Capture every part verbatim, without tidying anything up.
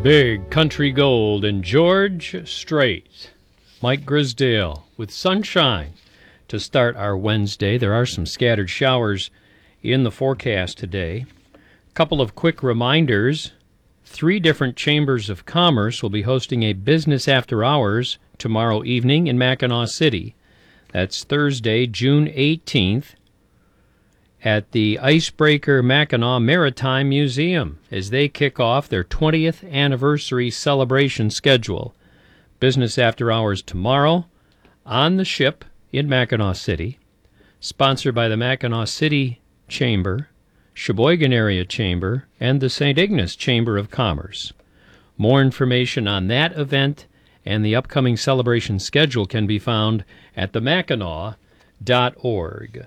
Big Country Gold and George Strait. Mike Grisdale with Sunshine to start our Wednesday. There are some scattered showers in the forecast today. A couple of quick reminders. Three different chambers of commerce will be hosting a business after hours tomorrow evening in Mackinaw City. That's Thursday, June eighteenth, at the Icebreaker Mackinac Maritime Museum as they kick off their twentieth anniversary celebration schedule. Business after hours tomorrow on the ship in Mackinaw City, sponsored by the Mackinaw City Chamber, Sheboygan Area Chamber, and the Saint Ignace Chamber of Commerce. More information on that event and the upcoming celebration schedule can be found at the mackinac dot org.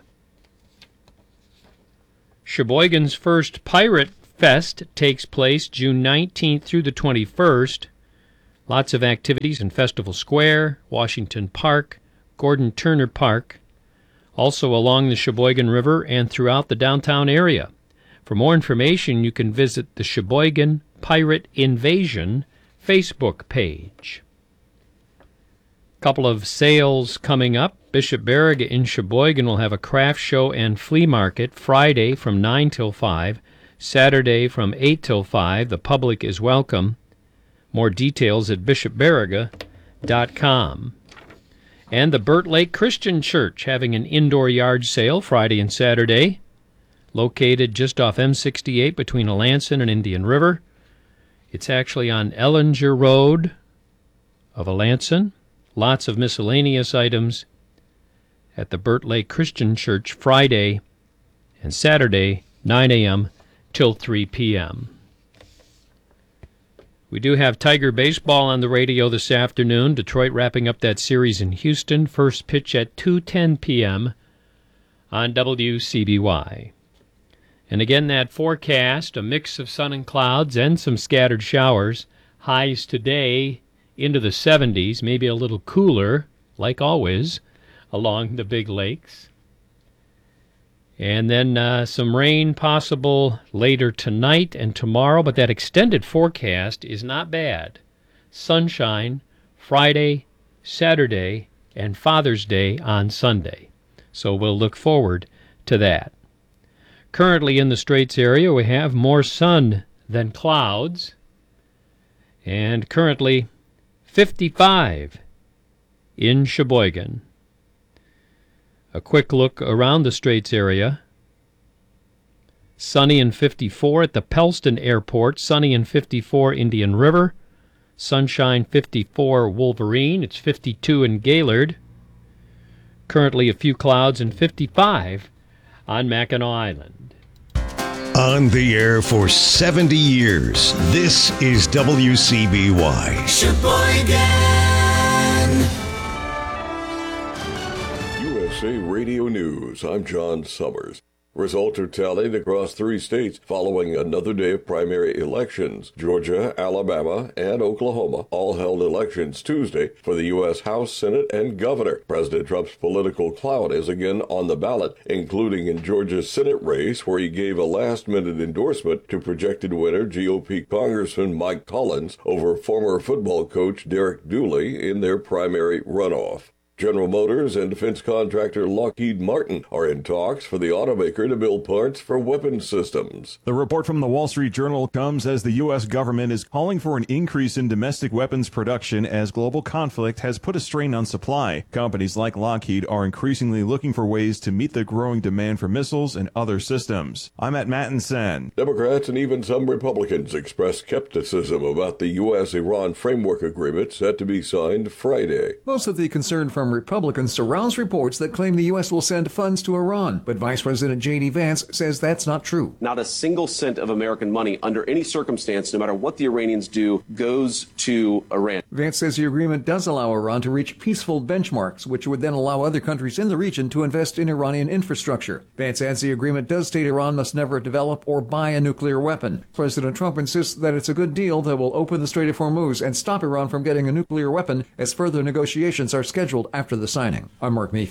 Sheboygan's first Pirate Fest takes place June nineteenth through the twenty-first. Lots of activities in Festival Square, Washington Park, Gordon Turner Park, also along the Sheboygan River and throughout the downtown area. For more information, you can visit the Sheboygan Pirate Invasion Facebook page. Couple of sales coming up. Bishop Baraga in Sheboygan will have a craft show and flea market Friday from nine till five, Saturday from eight till five. The public is welcome. More details at bishop baraga dot com. And the Burt Lake Christian Church having an indoor yard sale Friday and Saturday, located just off M sixty-eight between Alanson and Indian River. It's actually on Ellinger Road of Alanson. Lots of miscellaneous items at the Burt Lake Christian Church Friday and Saturday, nine a.m. till three p.m. We do have Tiger baseball on the radio this afternoon. Detroit wrapping up that series in Houston. First pitch at two ten p.m. on W C B Y. And again, that forecast, a mix of sun and clouds and some scattered showers. Highs today into the seventies, maybe a little cooler, like always, along the big lakes. And then uh, some rain possible later tonight and tomorrow, but that extended forecast is not bad. Sunshine Friday, Saturday, and Father's Day on Sunday. So we'll look forward to that. Currently in the Straits area, we have more sun than clouds, and currently fifty-five in Sheboygan. A quick look around the Straits area. Sunny and fifty-four at the Pellston Airport. Sunny and fifty-four Indian River. Sunshine fifty-four Wolverine. It's fifty-two in Gaylord. Currently a few clouds and fifty-five on Mackinac Island. On the air for seventy years, this is W C B Y. Sheboygan. U S A Radio News, I'm John Summers. Results are tallied across three states following another day of primary elections. Georgia, Alabama, and Oklahoma all held elections Tuesday for the U S House, Senate, and Governor. President Trump's political clout is again on the ballot, including in Georgia's Senate race, where he gave a last-minute endorsement to projected winner G O P Congressman Mike Collins over former football coach Derek Dooley in their primary runoff. General Motors and defense contractor Lockheed Martin are in talks for the automaker to build parts for weapons systems. The report from the Wall Street Journal comes as the U S government is calling for an increase in domestic weapons production as global conflict has put a strain on supply. Companies like Lockheed are increasingly looking for ways to meet the growing demand for missiles and other systems. I'm at Mattinson. Democrats and even some Republicans expressed skepticism about the U S-Iran framework agreement set to be signed Friday. Most of the concern from Republicans surrounds reports that claim the U S will send funds to Iran, but Vice President J D. Vance says that's not true. Not a single cent of American money under any circumstance, no matter what the Iranians do, goes to Iran. Vance says the agreement does allow Iran to reach peaceful benchmarks, which would then allow other countries in the region to invest in Iranian infrastructure. Vance adds the agreement does state Iran must never develop or buy a nuclear weapon. President Trump insists that it's a good deal that will open the Strait of Hormuz and stop Iran from getting a nuclear weapon as further negotiations are scheduled after the signing. I'm Mark Mayfield.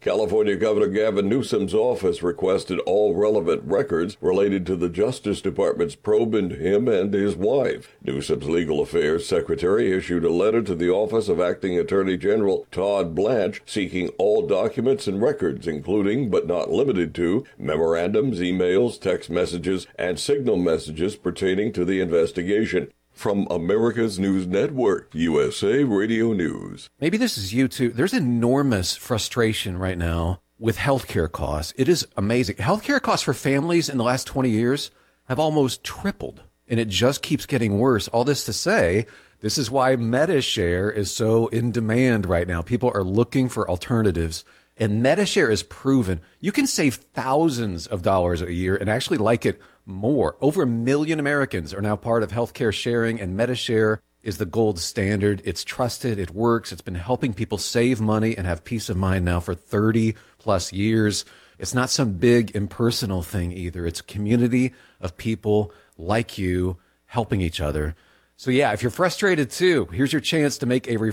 California Governor Gavin Newsom's office requested all relevant records related to the Justice Department's probe into him and his wife. Newsom's legal affairs secretary issued a letter to the office of Acting Attorney General Todd Blanche seeking all documents and records, including, but not limited to, memorandums, emails, text messages, and signal messages pertaining to the investigation. From America's News Network, U S A Radio News. Maybe this is you too. There's enormous frustration right now with healthcare costs. It is amazing. Healthcare costs for families in the last twenty years have almost tripled, and it just keeps getting worse. All this to say, this is why MediShare is so in demand right now. People are looking for alternatives, and MediShare is proven. You can save thousands of dollars a year and actually like it more. Over a million Americans are now part of healthcare sharing, and MediShare is the gold standard. It's trusted. It works. It's been helping people save money and have peace of mind now for thirty plus years. It's not some big impersonal thing either. It's a community of people like you helping each other. So yeah, if you're frustrated too, here's your chance to make a